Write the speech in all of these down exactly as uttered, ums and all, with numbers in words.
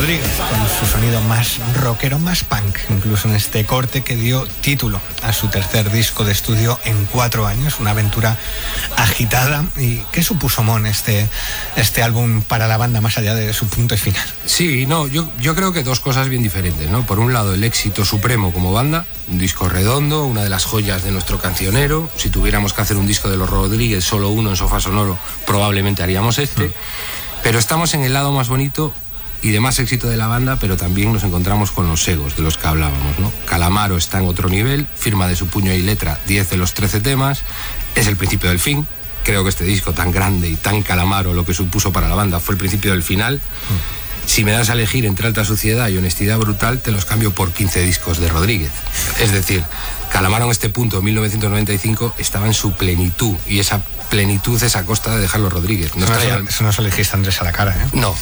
Rodríguez, con su sonido más rockero, más punk, incluso en este corte que dio título a su tercer disco de estudio en cuatro años, una aventura agitada. ¿Y qué supuso, Mon, este, este álbum para la banda más allá de su punto y final? Sí, no, yo, yo creo que dos cosas bien diferentes, ¿no? Por un lado, el éxito supremo como banda, un disco redondo, una de las joyas de nuestro cancionero. Si tuviéramos que hacer un disco de los Rodríguez, solo uno en Sofá Sonoro, probablemente haríamos este. Mm. Pero estamos en el lado más bonito y de más éxito de la banda, pero también nos encontramos con los egos de los que hablábamos, ¿no? Calamaro está en otro nivel, firma de su puño y letra diez de los trece temas, es el principio del fin. Creo que este disco tan grande y tan Calamaro, lo que supuso para la banda, fue el principio del final. Mm. Si me das a elegir entre Alta Suciedad y Honestidad Brutal, te los cambio por quince discos de Rodríguez. Es decir, Calamaro en este punto, en mil novecientos noventa y cinco, estaba en su plenitud, y esa plenitud es a costa de dejarlo Rodríguez. Nos eso, traía... no, eso no se lo dijiste a Andrés a la cara, ¿eh? No.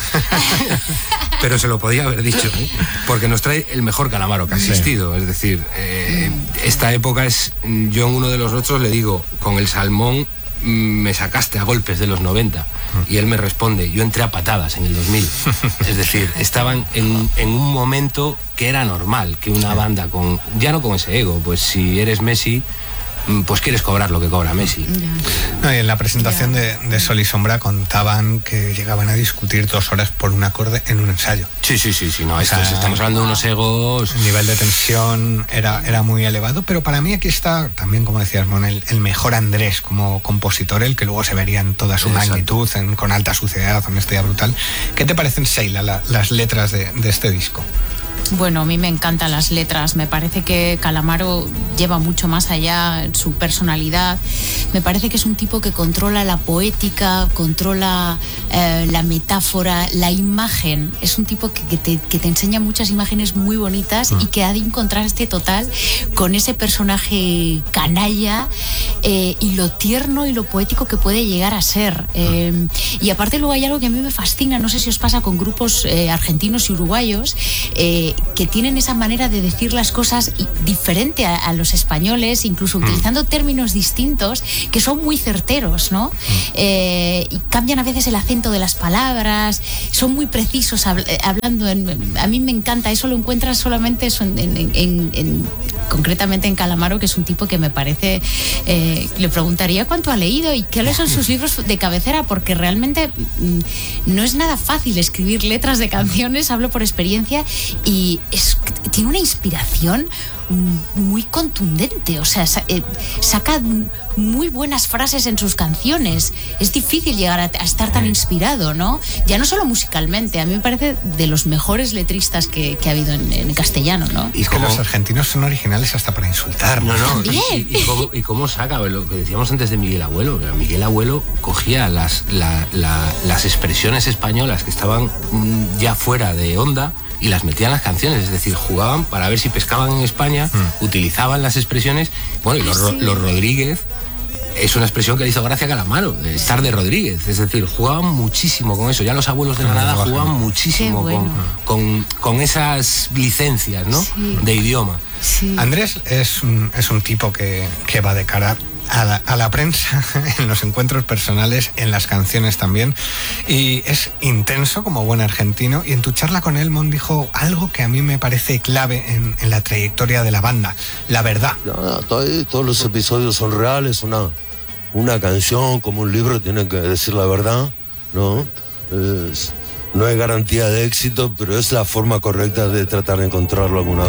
Pero se lo podía haber dicho, ¿eh? Porque nos trae el mejor Calamaro que ha existido. Sí. Es decir, eh, esta época es... Yo en uno de los otros le digo, con el Salmón me sacaste a golpes de los noventa. Y él me responde, yo entré a patadas en el dos mil. Es decir, estaban en, en un momento que era normal que una banda con... Ya no con ese ego, pues si eres Messi, pues quieres cobrar lo que cobra Messi. No, y en la presentación de, de Sol y Sombra contaban que llegaban a discutir dos horas por un acorde en un ensayo. Sí, sí, sí, sí, no, o sea, estamos hablando de unos egos... El nivel de tensión era, era muy elevado, pero para mí aquí está también, como decías, Mon, el, el mejor Andrés como compositor, el que luego se vería en toda su Exacto. magnitud, en, con Alta Suciedad, Honestidad Brutal. ¿Qué te parecen, Sheila, la, las letras de, de este disco? Bueno, a mí me encantan las letras, me parece que Calamaro lleva mucho más allá en su personalidad, me parece que es un tipo que controla la poética, controla eh, la metáfora, la imagen, es un tipo que, que, te, que te enseña muchas imágenes muy bonitas mm. y que ha de encontrar este total con ese personaje canalla eh, y lo tierno y lo poético que puede llegar a ser. Eh, y aparte luego hay algo que a mí me fascina, no sé si os pasa con grupos eh, argentinos y uruguayos, eh, que tienen esa manera de decir las cosas diferente a, a los españoles, incluso mm. utilizando términos distintos que son muy certeros, ¿no? Mm. Eh, y cambian a veces el acento de las palabras, son muy precisos habl hablando. En, a mí me encanta, eso lo encuentras solamente eso en, en, en, en, concretamente en Calamaro, que es un tipo que me parece, eh, le preguntaría cuánto ha leído y cuáles son sus libros de cabecera, porque realmente mm, no es nada fácil escribir letras de canciones, hablo por experiencia, y Y es, tiene una inspiración muy contundente, o sea, eh, saca muy buenas frases en sus canciones. Es difícil llegar a, a estar tan inspirado, ¿no? Ya no solo musicalmente, a mí me parece de los mejores letristas que, que ha habido en, en castellano, ¿no? Y es que los argentinos son originales hasta para insultar. No, no, y, y, y, cómo, y cómo saca, lo que decíamos antes de Miguel Abuelo. Miguel Abuelo cogía las, la, la, las expresiones españolas que estaban ya fuera de onda y las metían en las canciones, es decir, jugaban para ver si pescaban en España, mm. utilizaban las expresiones. Bueno, y los, sí. los Rodríguez es una expresión que le hizo gracia a Calamaro, de estar de Rodríguez, es decir, jugaban muchísimo con eso. Ya los abuelos de la nada jugaban muchísimo bueno. con, con, con esas licencias, ¿no? Sí. de idioma. Sí. Andrés es un, es un tipo que, que va de cara a la, a la prensa, en los encuentros personales, en las canciones también, y es intenso como buen argentino. Y en tu charla con él, Mon, dijo algo que a mí me parece clave en, en la trayectoria de la banda: la verdad. No, no, todo, todos los episodios son reales. Una, una canción como un libro tiene que decir la verdad, ¿no? Es, no hay garantía de éxito, pero es la forma correcta de tratar de encontrarlo alguna vez.